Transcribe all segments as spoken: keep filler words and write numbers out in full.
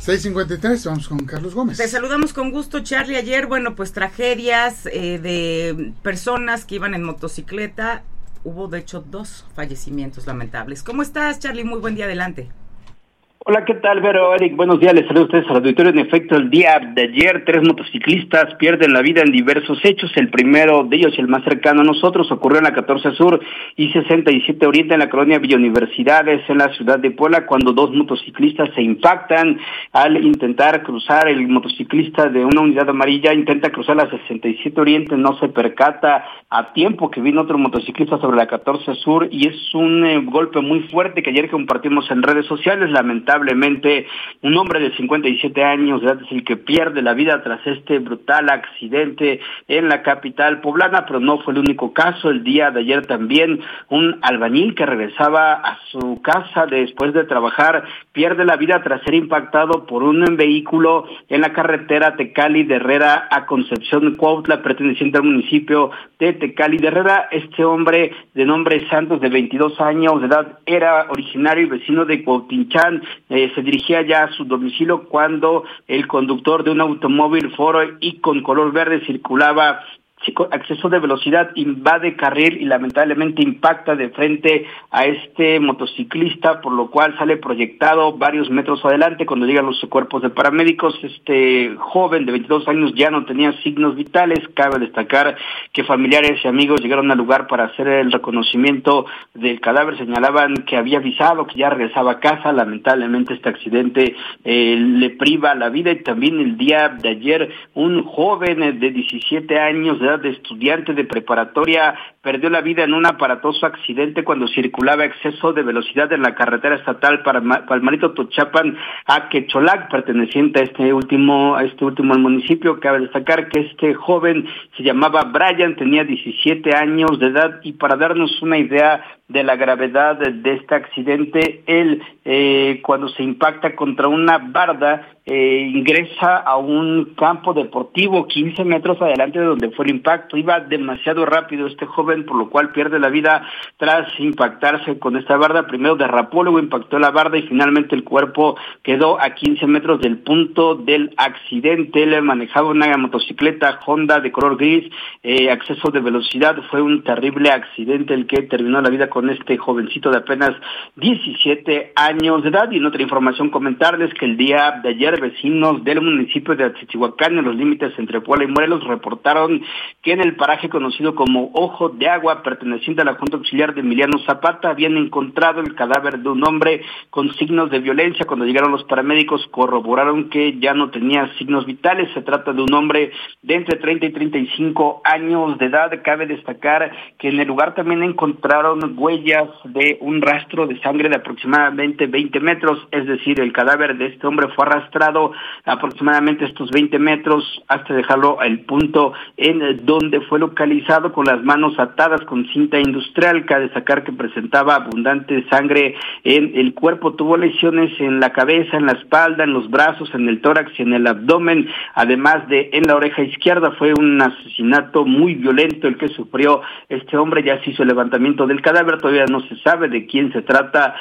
seis cincuenta y tres, vamos con Carlos Gómez. Te saludamos con gusto, Charlie. Ayer, bueno, pues tragedias eh, de personas que iban en motocicleta. Hubo, de hecho, dos fallecimientos lamentables. ¿Cómo estás, Charlie? Muy buen día, adelante. Hola, ¿qué tal, Vero? Eric, buenos días, les saludo a ustedes al auditorio. En efecto, el día de ayer, tres motociclistas pierden la vida en diversos hechos. El primero de ellos, el más cercano a nosotros, ocurrió en la catorce Sur y sesenta y siete Oriente, en la colonia Villa Universidades, en la ciudad de Puebla, cuando dos motociclistas se impactan al intentar cruzar. El motociclista de una unidad amarilla intenta cruzar la sesenta y siete Oriente, no se percata a tiempo que vino otro motociclista sobre la catorce Sur, y es un eh, golpe muy fuerte que ayer compartimos en redes sociales. Lamentablemente, Lamentablemente, un hombre de cincuenta y siete años de edad es el que pierde la vida tras este brutal accidente en la capital poblana, pero no fue el único caso. El día de ayer también un albañil que regresaba a su casa después de trabajar pierde la vida tras ser impactado por un vehículo en la carretera Tecali de Herrera a Concepción Cuautla, perteneciente al municipio de Tecali de Herrera. Este hombre de nombre Santos, de veintidós años de edad, era originario y vecino de Cuautinchán. Eh, se dirigía ya a su domicilio cuando el conductor de un automóvil Ford y con color verde circulaba acceso de velocidad, invade carril y lamentablemente impacta de frente a este motociclista, por lo cual sale proyectado varios metros adelante. Cuando llegan los cuerpos de paramédicos, este joven de veintidós años ya no tenía signos vitales. Cabe destacar que familiares y amigos llegaron al lugar para hacer el reconocimiento del cadáver. Señalaban que había avisado que ya regresaba a casa. Lamentablemente este accidente eh, le priva la vida. Y también el día de ayer un joven de diecisiete años de edad, de estudiante de preparatoria, perdió la vida en un aparatoso accidente cuando circulaba a exceso de velocidad en la carretera estatal Palmarito-Tochapan a Quecholac, perteneciente a este último a este último municipio. Cabe destacar que este joven se llamaba Brian, tenía diecisiete años de edad, y para darnos una idea de la gravedad de este accidente, él eh, cuando se impacta contra una barda, eh, ingresa a un campo deportivo quince metros adelante de donde fue el impacto. Iba demasiado rápido este joven, por lo cual pierde la vida tras impactarse con esta barda. Primero derrapó, luego impactó la barda y finalmente el cuerpo quedó a quince metros del punto del accidente. Él manejaba una motocicleta Honda de color gris, eh, acceso de velocidad. Fue un terrible accidente el que terminó la vida con este jovencito de apenas diecisiete años de edad. Y en otra información, comentarles que el día de ayer vecinos del municipio de Atzichihuacán, en los límites entre Puebla y Morelos, reportaron que en el paraje conocido como Ojo de Agua, perteneciente a la Junta Auxiliar de Emiliano Zapata, habían encontrado el cadáver de un hombre con signos de violencia. Cuando llegaron los paramédicos, corroboraron que ya no tenía signos vitales. Se trata de un hombre de entre treinta y treinta y cinco años de edad. Cabe destacar que en el lugar también encontraron huellas de un rastro de sangre de aproximadamente veinte metros, es decir, el cadáver de este hombre fue arrastrado aproximadamente estos veinte metros hasta dejarlo al punto en donde fue localizado, con las manos atadas con cinta industrial. Cabe destacar que presentaba abundante sangre en el cuerpo. Tuvo lesiones en la cabeza, en la espalda, en los brazos, en el tórax y en el abdomen, además de en la oreja izquierda. Fue un asesinato muy violento el que sufrió este hombre. Ya se hizo el levantamiento del cadáver, todavía no se sabe de quién se trata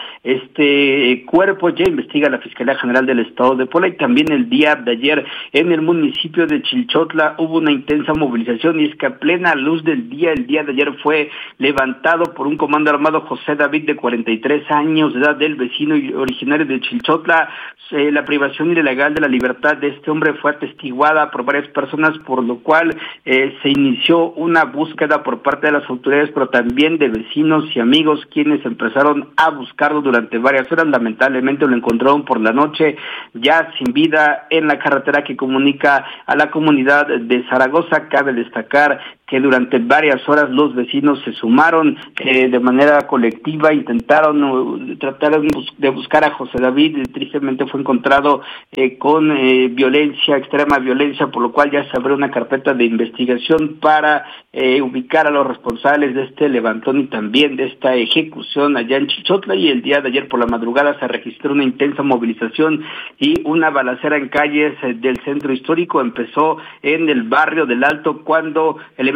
este cuerpo. Ya investiga la Fiscalía General del Estado de Puebla. Y también el día de ayer en el municipio de Chilchotla hubo una intensa movilización, y es que a plena luz del día, el día de ayer fue levantado por un comando armado José David, de cuarenta y tres años de edad, del vecino y originario de Chilchotla. Eh, la privación ilegal de la libertad de este hombre fue atestiguada por varias personas, por lo cual eh, se inició una búsqueda por parte de las autoridades, pero también de vecinos y amigos, quienes empezaron a buscarlo durante varias horas. Lamentablemente lo encontraron por la noche, ya sin vida, en la carretera que comunica a la comunidad de Zaragoza. Cabe destacar que durante varias horas los vecinos se sumaron eh, de manera colectiva, intentaron, uh, trataron de buscar a José David. Tristemente fue encontrado eh, con eh, violencia, extrema violencia, por lo cual ya se abrió una carpeta de investigación para eh, ubicar a los responsables de este levantón y también de esta ejecución allá en Chilchotla. Y el día de ayer por la madrugada se registró una intensa movilización y una balacera en calles eh, del centro histórico. Empezó en el barrio del Alto, cuando elementos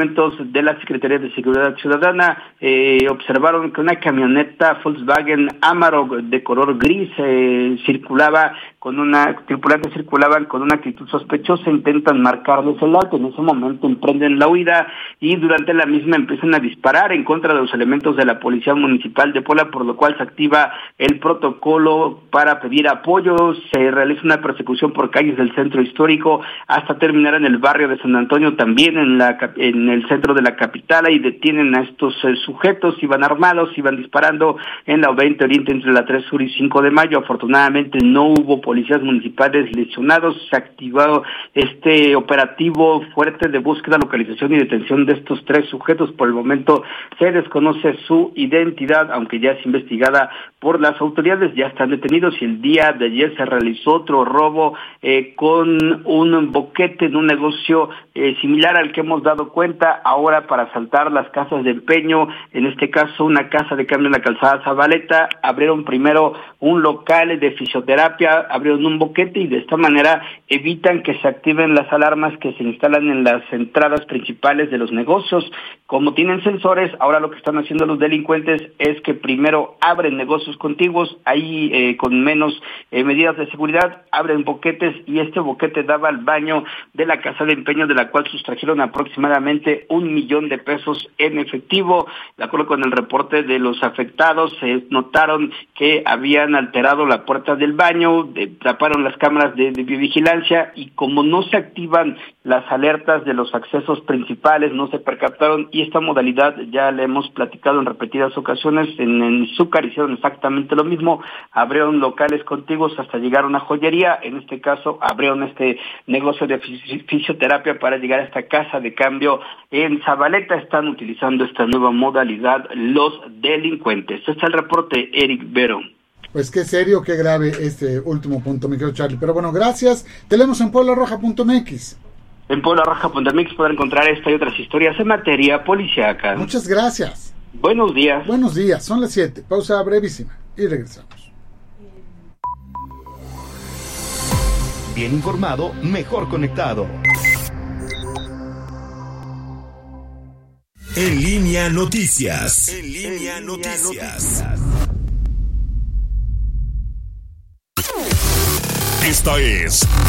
elementos de la Secretaría de Seguridad Ciudadana eh, observaron que una camioneta Volkswagen Amarok de color gris eh, circulaba con una, tripulantes circulaban con una actitud sospechosa, intentan marcarles el alto, en ese momento emprenden la huida y durante la misma empiezan a disparar en contra de los elementos de la Policía Municipal de Puebla, por lo cual se activa el protocolo para pedir apoyo, se realiza una persecución por calles del centro histórico hasta terminar en el barrio de San Antonio, también en la en el centro de la capital, y detienen a estos eh, sujetos, iban armados, iban disparando en la veinte Oriente entre la tres Sur y cinco de Mayo. Afortunadamente no hubo policías municipales lesionados, se ha activado este operativo fuerte de búsqueda, localización y detención de estos tres sujetos. Por el momento se desconoce su identidad, aunque ya es investigada por las autoridades, ya están detenidos. Y el día de ayer se realizó otro robo eh, con un boquete en un negocio eh, similar al que hemos dado cuenta ahora para asaltar las casas de empeño, en este caso una casa de cambio en la calzada Zabaleta. Abrieron primero un local de fisioterapia, abrieron un boquete y de esta manera evitan que se activen las alarmas que se instalan en las entradas principales de los negocios. Como tienen sensores, ahora lo que están haciendo los delincuentes es que primero abren negocios contiguos, ahí eh, con menos eh, medidas de seguridad, abren boquetes, y este boquete daba al baño de la casa de empeño, de la cual sustrajeron aproximadamente un millón de pesos en efectivo. De acuerdo con el reporte de los afectados, se eh, notaron que habían alterado la puerta del baño, de, taparon las cámaras de, de vigilancia, y como no se activan las alertas de los accesos principales, no se percataron, y esta modalidad ya la hemos platicado en repetidas ocasiones. En, en Zúcar hicieron exactamente lo mismo, abrieron locales contiguos hasta llegar a una joyería, en este caso abrieron este negocio de fisioterapia para llegar a esta casa de cambio en Zabaleta. Están utilizando esta nueva modalidad los delincuentes. Este es el reporte, Eric Vero. Pues qué serio, qué grave este último punto, mi querido Charlie. Pero bueno, gracias. Te leemos en puebla roja punto m x. En puebla roja punto m x podrán encontrar esta y otras historias en materia policíaca. Muchas gracias. Buenos días. Buenos días, son las siete. Pausa brevísima y regresamos. Bien informado, mejor conectado. En línea noticias. En línea noticias. Esta es